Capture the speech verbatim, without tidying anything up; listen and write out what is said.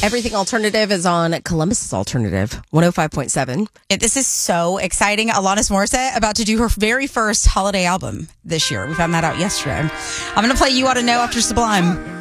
Everything Alternative is on Columbus's Alternative, one oh five point seven. It, this is so exciting. Alanis Morissette about to do her very first holiday album this year. We found that out yesterday. I'm going to play You Ought to Know after Sublime.